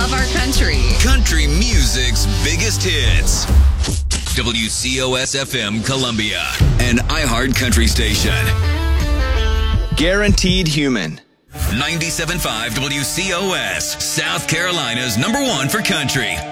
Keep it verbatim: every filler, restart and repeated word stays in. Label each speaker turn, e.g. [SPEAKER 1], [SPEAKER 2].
[SPEAKER 1] love our country.
[SPEAKER 2] Country music's biggest hits. W C O S F M Columbia, an iHeart country station.
[SPEAKER 3] Guaranteed Human.
[SPEAKER 2] ninety-seven point five W C O S, South Carolina's number one for country.